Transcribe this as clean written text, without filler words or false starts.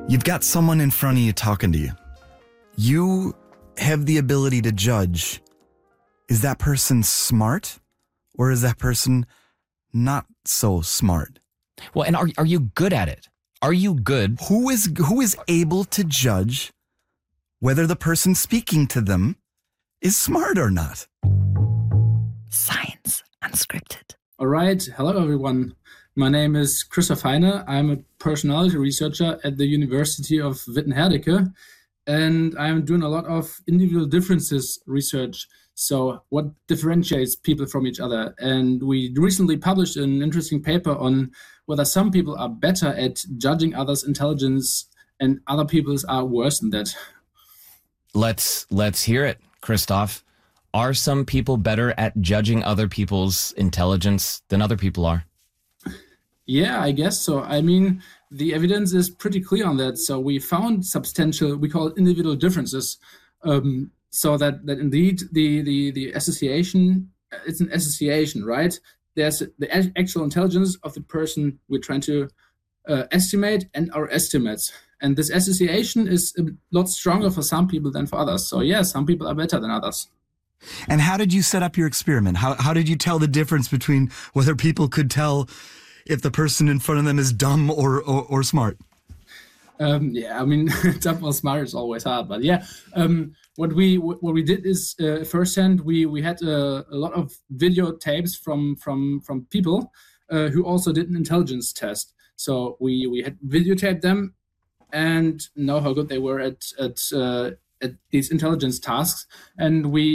You've got someone in front of you talking to you. You have the ability to judge, is that person smart or is that person not so smart? Well, and are you good at it? Are you good? Who is able to judge whether the person speaking to them is smart or not? Science Unscripted. All right. Hello, everyone. My name is Christoph Heine. I'm a personality researcher at the University of Witten-Herdecke, and I'm doing a lot of individual differences research. So what differentiates people from each other? And we recently published an interesting paper on whether some people are better at judging others' intelligence and other people's are worse than that. Let's hear it, Christoph. Are some people better at judging other people's intelligence than other people are? Yeah, I guess so. I mean, the evidence is pretty clear on that. So we found substantial, we call it individual differences. So that indeed the association, it's an association, right? There's the actual intelligence of the person we're trying to estimate and our estimates. And this association is a lot stronger for some people than for others. So yeah, some people are better than others. And how did you set up your experiment? How did you tell the difference between whether people could tell if the person in front of them is dumb or smart? Yeah, I mean, dumb or smart is always hard, but yeah. What we did is firsthand we had a lot of videotapes from people who also did an intelligence test. So we had videotaped them and know how good they were at these intelligence tasks, and we